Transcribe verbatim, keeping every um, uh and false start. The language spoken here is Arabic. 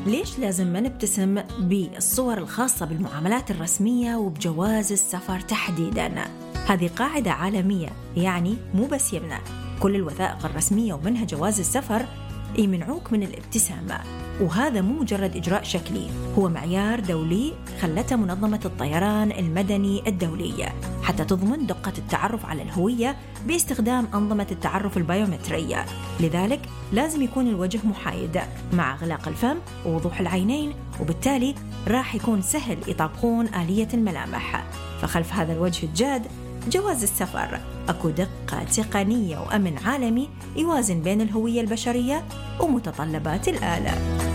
ليش لازم ما نبتسم بالصور الخاصة بالمعاملات الرسمية وبجواز السفر تحديداً؟ هذه قاعدة عالمية، يعني مو بس يمنع كل الوثائق الرسمية ومنها جواز السفر يمنعوك من الابتسامة. وهذا مو مجرد إجراء شكلي، هو معيار دولي خلته منظمة الطيران المدني الدولية حتى تضمن دقة التعرف على الهوية باستخدام أنظمة التعرف البيومترية. لذلك لازم يكون الوجه محايد مع إغلاق الفم ووضوح العينين، وبالتالي راح يكون سهل يطابقون آلية الملامح. فخلف هذا الوجه الجاد جواز السفر أكو دقة تقنية وأمن عالمي يوازن بين الهوية البشرية ومتطلبات الآلة.